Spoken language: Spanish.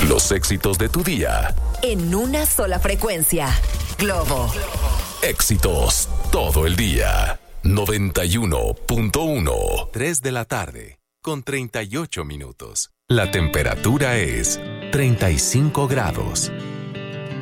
Los éxitos de tu día. En una sola frecuencia. Globo. Éxitos todo el día. 91.1. 3 de la tarde, con 38 minutos. La temperatura es 35 grados.